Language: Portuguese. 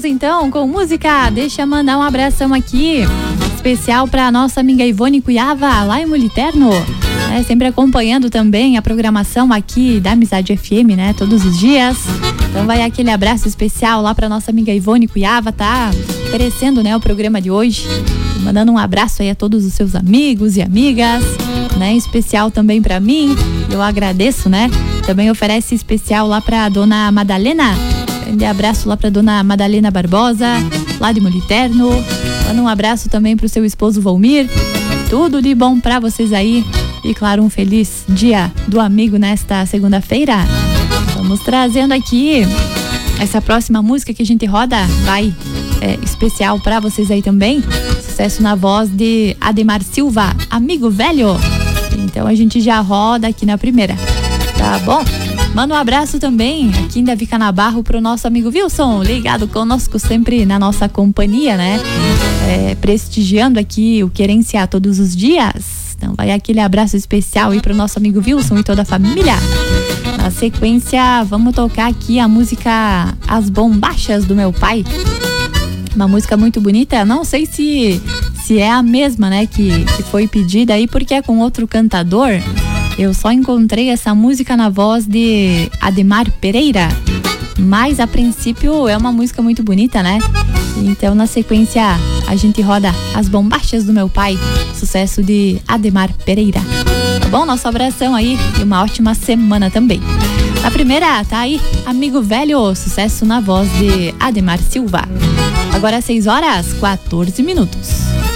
Vamos então com música. Deixa eu mandar um abração aqui especial para nossa amiga Ivone Cuiava, lá em Muliterno, né? Sempre acompanhando também a programação aqui da Amizade FM, né? Todos os dias. Então vai aquele abraço especial lá para nossa amiga Ivone Cuiava, tá oferecendo, né, o programa de hoje. Mandando um abraço aí a todos os seus amigos e amigas, né? Especial também para mim. Eu agradeço, né? Também oferece especial lá para dona Madalena. Grande abraço lá para dona Madalena Barbosa, lá de Muliterno. Manda um abraço também pro seu esposo Volmir. Tudo de bom para vocês aí. E claro, um feliz dia do amigo nesta segunda-feira. Vamos trazendo aqui essa próxima música que a gente roda. Vai especial para vocês aí também. Sucesso na voz de Ademar Silva, Amigo Velho. Então a gente já roda aqui na primeira. Tá bom? Manda um abraço também aqui em Davi Canabarro pro nosso amigo Wilson, ligado conosco sempre na nossa companhia, né? Prestigiando aqui o Querência todos os dias. Então vai aquele abraço especial aí pro nosso amigo Wilson e toda a família. Na sequência, vamos tocar aqui a música As Bombachas do Meu Pai. Uma música muito bonita. Não sei se é a mesma, né, que foi pedida aí, porque é com outro cantador. Eu só encontrei essa música na voz de Ademar Pereira, mas a princípio é uma música muito bonita, né? Então na sequência a gente roda As Bombachas do Meu Pai, sucesso de Ademar Pereira. Tá bom? Nosso abração aí e uma ótima semana também. Na primeira tá aí Amigo Velho, sucesso na voz de Ademar Silva. Agora 6 horas 14 minutos.